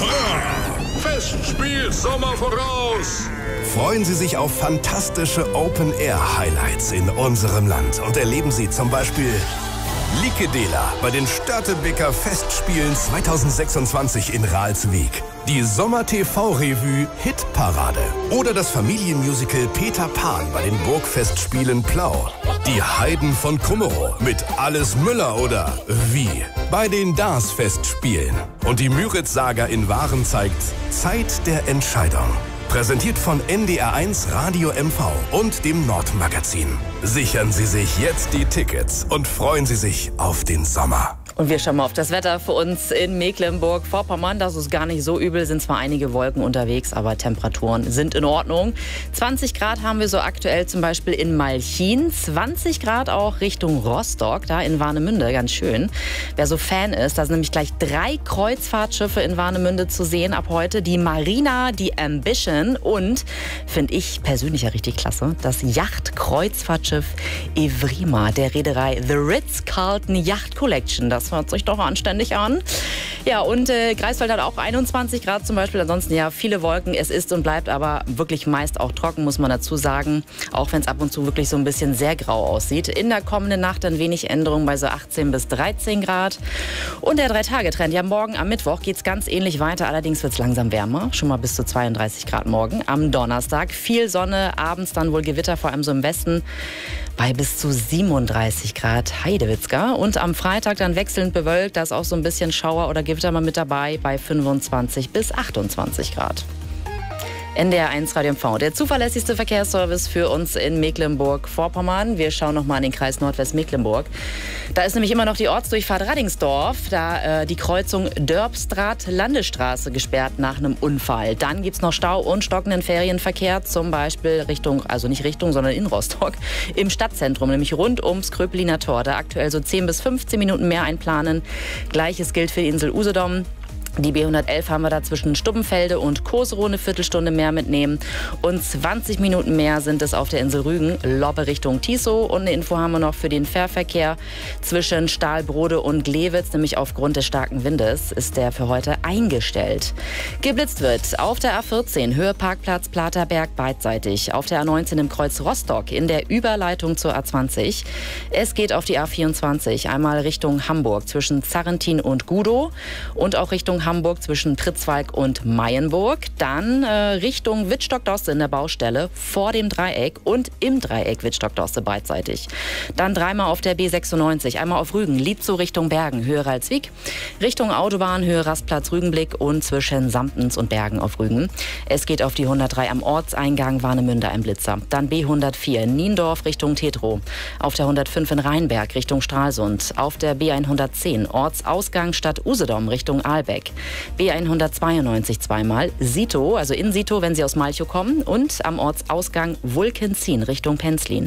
Festspiel Sommer voraus! Freuen Sie sich auf fantastische Open-Air-Highlights in unserem Land und erleben Sie zum Beispiel Likedela bei den Störtebeker Festspielen 2026 in Ralswiek, die Sommer-TV-Revue Hitparade oder das Familienmusical Peter Pan bei den Burgfestspielen Plau, die Heiden von Kummerow mit Alles Müller oder Wie bei den DARS-Festspielen und die Müritz-Saga in Waren zeigt Zeit der Entscheidung. Präsentiert von NDR1 Radio MV und dem Nordmagazin. Sichern Sie sich jetzt die Tickets und freuen Sie sich auf den Sommer. Und wir schauen mal auf das Wetter für uns in Mecklenburg-Vorpommern. Das ist gar nicht so übel, sind zwar einige Wolken unterwegs, aber Temperaturen sind in Ordnung. 20 Grad haben wir so aktuell zum Beispiel in Malchin, 20 Grad auch Richtung Rostock, da in Warnemünde, ganz schön. Wer so Fan ist, da sind nämlich gleich 3 Kreuzfahrtschiffe in Warnemünde zu sehen ab heute. Die Marina, die Ambition und, finde ich persönlich ja richtig klasse, das Yacht-Kreuzfahrtschiff Evrima der Reederei The Ritz-Carlton Yacht Collection. Das hört sich doch anständig an. Ja, und Greifswald hat auch 21 Grad zum Beispiel. Ansonsten ja viele Wolken. Es ist und bleibt aber wirklich meist auch trocken, muss man dazu sagen. Auch wenn es ab und zu wirklich so ein bisschen sehr grau aussieht. In der kommenden Nacht dann wenig Änderungen bei so 18 bis 13 Grad. Und der 3-Tage-Trend. Ja, morgen am Mittwoch geht es ganz ähnlich weiter. Allerdings wird es langsam wärmer. Schon mal bis zu 32 Grad morgen. Am Donnerstag viel Sonne. Abends dann wohl Gewitter, vor allem so im Westen. Bei bis zu 37 Grad Heidewitzka. Und am Freitag dann wechselnd bewölkt. Da ist auch so ein bisschen Schauer oder Gewitter mal mit dabei bei 25 bis 28 Grad. NDR1 Radio MV, der zuverlässigste Verkehrsservice für uns in Mecklenburg-Vorpommern. Wir schauen noch mal in den Kreis Nordwestmecklenburg. Da ist nämlich immer noch die Ortsdurchfahrt Raddingsdorf, da die Kreuzung Dörpstraat-Landestraße gesperrt nach einem Unfall. Dann gibt es noch Stau und stockenden Ferienverkehr, zum Beispiel Richtung, also nicht Richtung, sondern in Rostock, im Stadtzentrum, nämlich rund ums Kröpeliner Tor. Da aktuell so 10 bis 15 Minuten mehr einplanen. Gleiches gilt für die Insel Usedom. Die B111 haben wir da zwischen Stubbenfelde und Koserow eine Viertelstunde mehr mitnehmen. Und 20 Minuten mehr sind es auf der Insel Rügen, Lobbe Richtung Tisow. Und eine Info haben wir noch für den Fährverkehr zwischen Stahlbrode und Glewitz, nämlich aufgrund des starken Windes ist der für heute eingestellt. Geblitzt wird auf der A14, Höhe Parkplatz Platerberg beidseitig. Auf der A19 im Kreuz Rostock in der Überleitung zur A20. Es geht auf die A24, einmal Richtung Hamburg zwischen Zarrentin und Gudow und auch Richtung Hamburg zwischen Pritzwalk und Mayenburg. Dann Richtung Wittstock-Dosse in der Baustelle vor dem Dreieck und im Dreieck Wittstock-Dosse beidseitig. Dann dreimal auf der B96, einmal auf Rügen, Lietzow Richtung Bergen, Höhe Ralswiek, Richtung Autobahn, Höhe Rastplatz Rügenblick und zwischen Samtens und Bergen auf Rügen. Es geht auf die 103 am Ortseingang Warnemünde ein Blitzer. Dann B104 Niendorf Richtung Tetrow, auf der 105 in Rheinberg Richtung Stralsund, auf der B110 Ortsausgang Stadt Usedom Richtung Ahlbeck. B192 zweimal, Sito, also in Sito, wenn Sie aus Malchow kommen, und am Ortsausgang Wulkenzien Richtung Penzlin.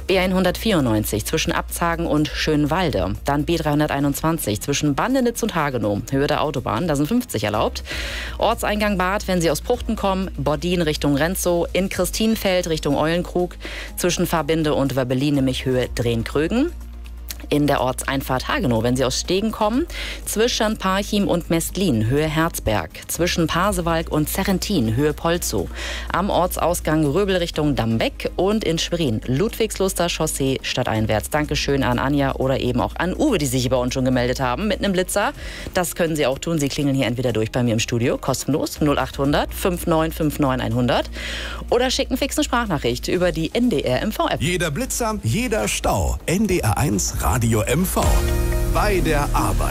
B194 zwischen Abzagen und Schönwalde. Dann B321 zwischen Bandenitz und Hagenow, Höhe der Autobahn, da sind 50 erlaubt. Ortseingang Bad, wenn Sie aus Pruchten kommen, Bordin Richtung Renzow, in Christinfeld Richtung Eulenkrug, zwischen Fahrbinde und Wöbbelin, nämlich Höhe Drehn-Krögen. In der Ortseinfahrt Hagenow, wenn Sie aus Stegen kommen, zwischen Parchim und Mestlin, Höhe Herzberg, zwischen Pasewalk und Zerrentin, Höhe Polzow, am Ortsausgang Röbel Richtung Dambeck und in Schwerin, Ludwigsluster Chaussee stadteinwärts. Dankeschön an Anja oder eben auch an Uwe, die sich hier bei uns schon gemeldet haben mit einem Blitzer. Das können Sie auch tun. Sie klingeln hier entweder durch bei mir im Studio, kostenlos, 0800 5959 100 oder schicken fix eine Sprachnachricht über die NDR MV-App. Jeder Blitzer, jeder Stau. NDR1 Radio MV. Bei der Arbeit.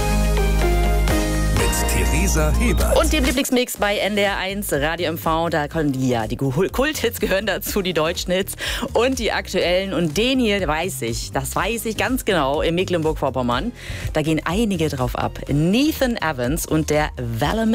Mit Theresa Hebert. Und dem Lieblingsmix bei NDR1 Radio MV. Da können die Kulthits gehören dazu, die deutschen Hits und die aktuellen. Und den hier das weiß ich ganz genau, in Mecklenburg-Vorpommern. Da gehen einige drauf ab. Nathan Evans und der Valorant.